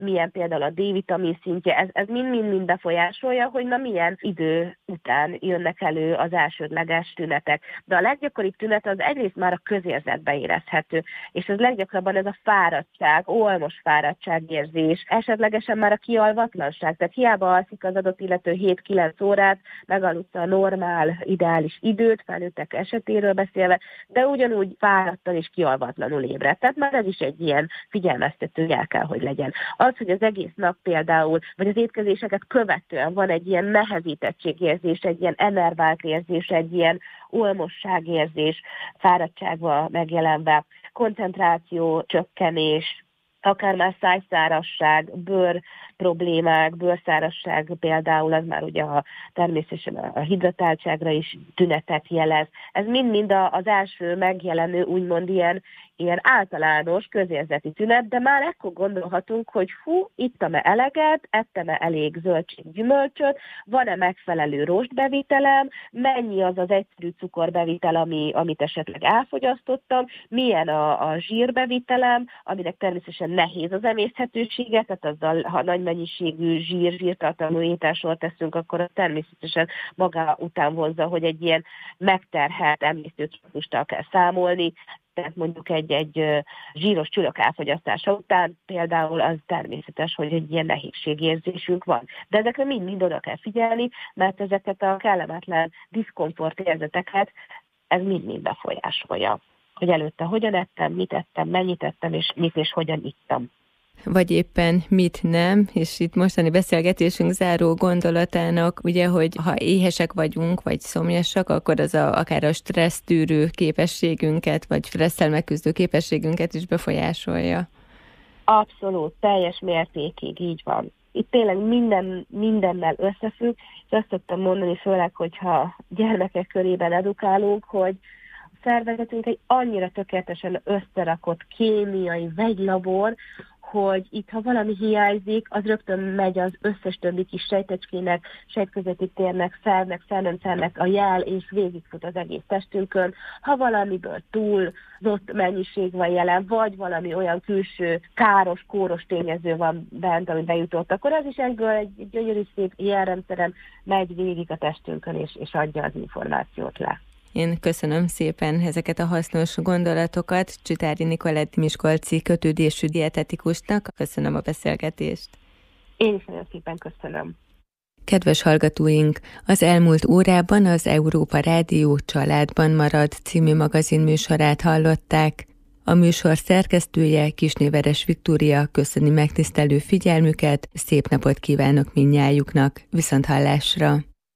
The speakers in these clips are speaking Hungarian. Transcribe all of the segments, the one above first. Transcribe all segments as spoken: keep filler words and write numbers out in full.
milyen például a D-vitamin szintje, ez, ez mind-mind-mind befolyásolja, hogy na milyen idő után jönnek elő az elsődleges tünetek. De a leggyakoribb tünet az egyrészt már a közérzetbe érezhető, és ez leggyakrabban ez a fáradtság, olmos fáradtságérzés, esetlegesen már a kialvatlanság, tehát hiába alszik az adott illető hét-kilenc órát, megaludta a normál, ideális időt, felnőttek esetéről beszélve, de ugyanúgy fáradtan és kialvatlanul ébredt. Tehát már ez is egy ilyen figyelmeztető jel kell, hogy legyen. Az, hogy az egész nap például, vagy az étkezéseket követően van egy ilyen nehezítettségérzés, egy ilyen enervált érzés, egy ilyen olmosságérzés, fáradtságban megjelenve, koncentráció, csökkenés, akár már szájszárasság, bőr problémák, bőrszárasság például, az már ugye a, természetesen a hidratáltságra is tünetet jelez. Ez mind-mind az első megjelenő, úgymond ilyen, ilyen általános közérzeti tünet, de már ekkor gondolhatunk, hogy hú, ittam-e eleget, ettem-e elég zöldség-gyümölcsöt, van-e megfelelő rostbevitelem, mennyi az az egyszerű cukorbevitel, ami, amit esetleg elfogyasztottam, milyen a, a zsírbevitelem, aminek természetesen nehéz az emészthetősége, tehát azzal, ha nagy mennyiségű zsír, zsírtartalmú ételsort teszünk, akkor az természetesen maga után vonza, hogy egy ilyen megterhelt emésztőtraktustal kell számolni, tehát mondjuk egy-egy zsíros csülök elfogyasztása után például az természetes, hogy egy ilyen nehézségérzésünk van. De ezekre mind-mind oda kell figyelni, mert ezeket a kellemetlen diszkomfort érzeteket ez mind-mind befolyásolja. Hogy előtte hogyan ettem, mit ettem, mennyit ettem, és mit és hogyan ittam. Vagy éppen mit nem, és itt mostani beszélgetésünk záró gondolatának, ugye, hogy ha éhesek vagyunk, vagy szomjasak, akkor az a, akár a stressztűrő képességünket, vagy stresszel megküzdő képességünket is befolyásolja. Abszolút, teljes mértékig, így van. Itt tényleg minden, mindennel összefügg, és azt szoktam mondani, főleg, hogyha gyermekek körében edukálunk, hogy szervezetünk egy annyira tökéletesen összerakott kémiai vegylabor, hogy itt, ha valami hiányzik, az rögtön megy az összes többi kis sejtecskének, sejtközeti térnek, szervnek, szernemszernek a jel, és végigfut az egész testünkön. Ha valamiből túlzott mennyiség van jelen, vagy valami olyan külső káros, kóros tényező van bent, ami bejutott, akkor az is egyből egy gyönyörű szép jelrendszeren megy végig a testünkön, és, és adja az információt le. Én köszönöm szépen ezeket a hasznos gondolatokat Csitári Nikolett miskolci kötődésű dietetikusnak. Köszönöm a beszélgetést. Én is nagyon szépen köszönöm. Kedves hallgatóink, az elmúlt órában az Európa Rádió Családban marad című magazinműsorát hallották. A műsor szerkesztője, Kisnéveres Viktória köszöni megtisztelő figyelmüket, szép napot kívánok mindnyájuknak, viszonthallásra!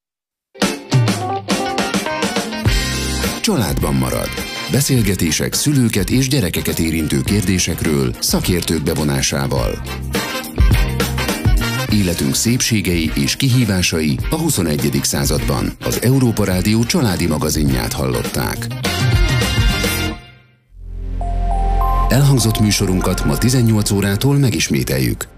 Családban marad. Beszélgetések szülőket és gyerekeket érintő kérdésekről szakértők bevonásával. Életünk szépségei és kihívásai a huszonegyedik században. Az Európa Rádió családi magazinját hallották. Elhangzott műsorunkat ma tizennyolc órától megismételjük.